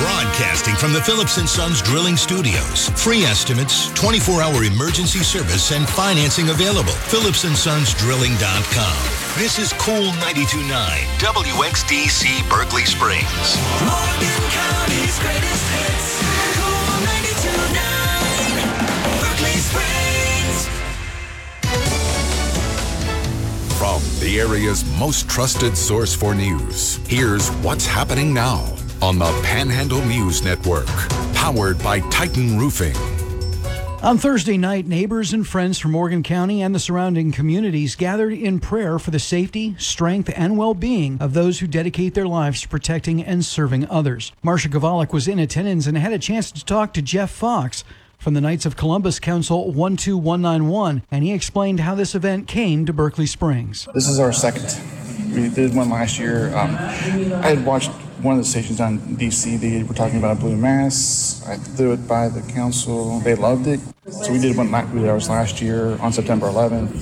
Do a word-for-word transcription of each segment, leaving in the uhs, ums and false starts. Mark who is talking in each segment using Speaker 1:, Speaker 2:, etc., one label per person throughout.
Speaker 1: Broadcasting from the Phillips and Sons Drilling Studios. Free estimates, twenty-four hour emergency service, and financing available. Phillips and Sons Drilling dot com. This is Cool ninety-two point nine, W X D C Berkeley Springs.
Speaker 2: Morgan County's greatest hits. Cool ninety-two point nine, Berkeley Springs.
Speaker 3: From the area's most trusted source for news, here's what's happening now on the Panhandle News Network, powered by Titan Roofing.
Speaker 4: On Thursday night, neighbors and friends from Morgan County and the surrounding communities gathered in prayer for the safety, strength, and well-being of those who dedicate their lives to protecting and serving others. Marcia Gavalik was in attendance and had a chance to talk to Jeff Fox from the Knights of Columbus Council one two one nine one, and he explained how this event came to Berkeley Springs.
Speaker 5: This is our second. We did one last year. Um, I had watched one of the stations on D C. They were talking about Blue Mass. I threw it by the council. They loved it. So we did one we did ours last year on September eleventh.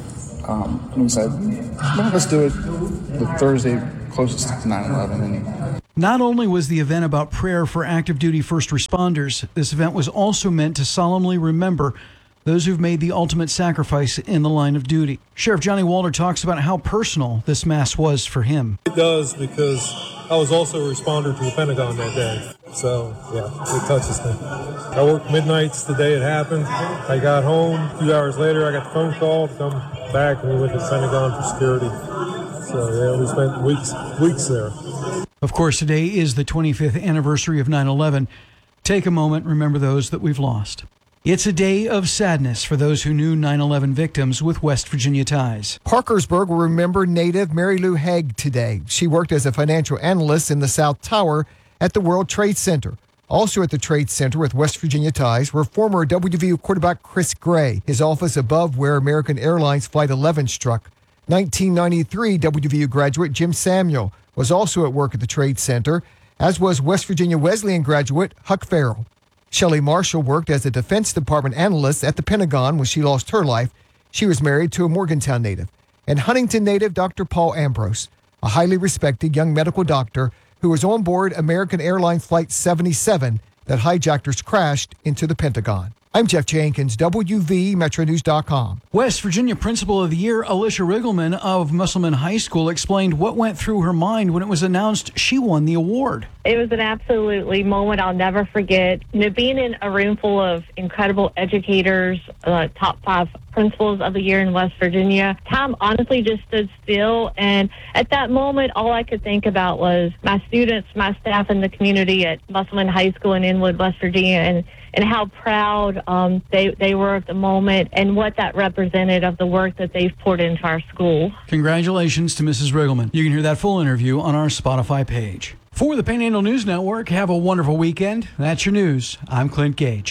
Speaker 5: Um, and we said, well, let's do it the Thursday closest to nine eleven. And
Speaker 4: not only was the event about prayer for active duty first responders, this event was also meant to solemnly remember those who've made the ultimate sacrifice in the line of duty. Sheriff Johnny Walter talks about how personal this Mass was for him.
Speaker 6: It does, because I was also a responder to the Pentagon that day. So, yeah, it touches me. I worked midnights the day it happened. I got home. A few hours later, I got the phone call to come back, and we went to the Pentagon for security. So, yeah, we spent weeks, weeks there.
Speaker 4: Of course, today is the twenty-fifth anniversary of nine eleven. Take a moment, remember those that we've lost. It's a day of sadness for those who knew nine eleven victims with West Virginia ties.
Speaker 7: Parkersburg will remember native Mary Lou Haig today. She worked as a financial analyst in the South Tower at the World Trade Center. Also at the Trade Center with West Virginia ties were former W V U quarterback Chris Gray, his office above where American Airlines Flight eleven struck. nineteen ninety-three W V U graduate Jim Samuel was also at work at the Trade Center, as was West Virginia Wesleyan graduate Huck Farrell. Shelley Marshall worked as a Defense Department analyst at the Pentagon when she lost her life. She was married to a Morgantown native. And Huntington native Doctor Paul Ambrose, a highly respected young medical doctor who was on board American Airlines Flight seventy-seven that hijackers crashed into the Pentagon. I'm Jeff Jenkins, W V Metro News dot com.
Speaker 4: West Virginia Principal of the Year Alicia Riggleman of Musselman High School explained what went through her mind when it was announced she won the award.
Speaker 8: It was an absolutely moment I'll never forget. You know, being in a room full of incredible educators, uh, top five principals of the year in West Virginia, time honestly just stood still. And at that moment, all I could think about was my students, my staff, and the community at Musselman High School in Inwood, West Virginia, and and how proud um, they, they were of the moment and what that represented of the work that they've poured into our school.
Speaker 4: Congratulations to Missus Riggleman. You can hear that full interview on our Spotify page. For the Panhandle News Network, have a wonderful weekend. That's your news. I'm Clint Gage.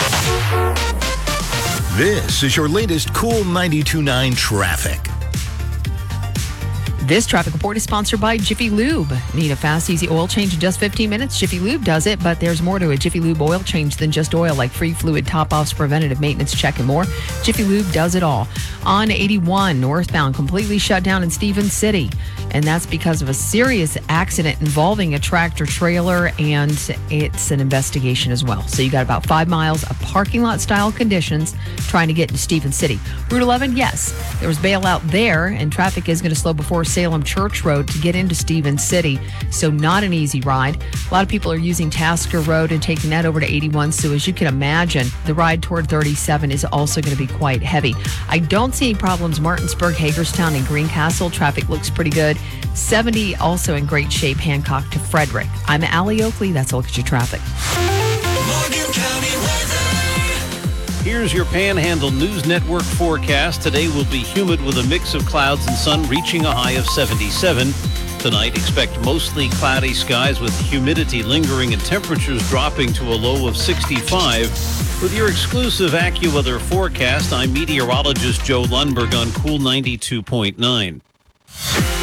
Speaker 1: This is your latest Cool ninety-two point nine traffic.
Speaker 9: This traffic report is sponsored by Jiffy Lube. Need a fast, easy oil change in just fifteen minutes? Jiffy Lube does it, but there's more to a Jiffy Lube oil change than just oil, like free fluid top-offs, preventative maintenance check, and more. Jiffy Lube does it all. On eighty-one, northbound, completely shut down in Stevens City, and that's because of a serious accident involving a tractor-trailer, and it's an investigation as well. So you got about five miles of parking lot-style conditions trying to get into Stevens City. Route eleven, yes, there was bailout there, and traffic is going to slow before Salem Church Road to get into Stevens City, so not an easy ride. A lot of people are using Tasker Road and taking that over to eighty-one, so as you can imagine, the ride toward thirty-seven is also going to be quite heavy. I don't see any problems Martinsburg, Hagerstown, and Greencastle. Traffic looks pretty good. seventy also in great shape, Hancock to Frederick. I'm Allie Oakley. That's a look at your traffic.
Speaker 2: Morgan County weather.
Speaker 10: Here's your Panhandle News Network forecast. Today will be humid with a mix of clouds and sun, reaching a high of seventy-seven. Tonight, expect mostly cloudy skies with humidity lingering and temperatures dropping to a low of sixty-five. With your exclusive AccuWeather forecast, I'm meteorologist Joe Lundberg on Cool ninety-two point nine.